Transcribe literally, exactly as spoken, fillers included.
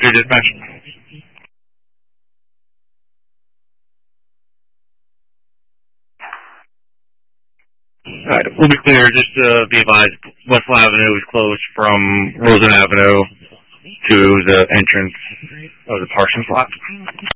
your dispatch. Alright, we'll be clear. Just to be advised, Westlaw Avenue is closed from Rosen Avenue to the entrance of the Parsons lot.